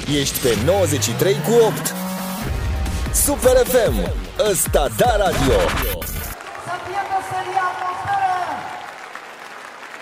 Ești pe 93 cu 8. Super FM, ăsta da radio. Să fie veselia atmosferă.